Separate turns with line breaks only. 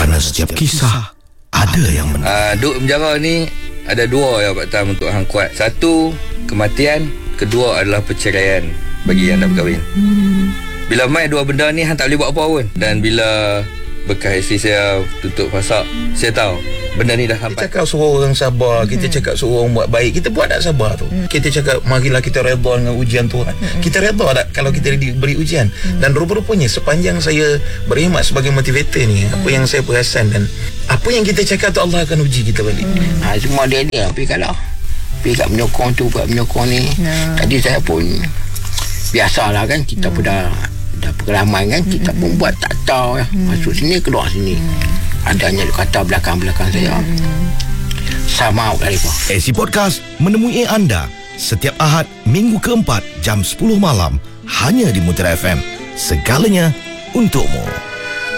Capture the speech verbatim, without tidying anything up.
Kerana setiap kisah ada yang benar.
uh, Duduk penjara ni ada dua yang Pak Tam untuk hang kuat. Satu, kematian. Kedua adalah perceraian bagi yang dah berkahwin. hmm. Bila mai dua benda ni, hang tak boleh buat apa pun. Dan bila bekas isteri saya tutup fasak, saya tahu benda ni dah sampai.
Kita cakap suruh orang sabar, kita cakap suruh orang buat baik, kita buat tak sabar tu. Kita cakap marilah kita redha dengan ujian Tuhan. Kita redha tak kalau kita diberi ujian? Dan rupa-rupanya sepanjang saya berkhidmat sebagai motivator ni, apa yang saya perasan dan apa yang kita cakap tu, Allah akan uji kita balik.
Ha, semua dia dia tapi kalau pergi kat menyokong tu, kat menyokong ni. Yeah. Tadi saya pun biasalah kan, kita mm. pun dah dah pengalaman kan, kita mm. pun buat tak tahu ya. Mm. Masuk sini, keluar sini. Mm. Adanya kata belakang-belakang saya. Mm. Sama kali pun.
A C Podcast menemui anda setiap Ahad minggu keempat jam sepuluh malam hanya di Mutiara F M. Segalanya untukmu.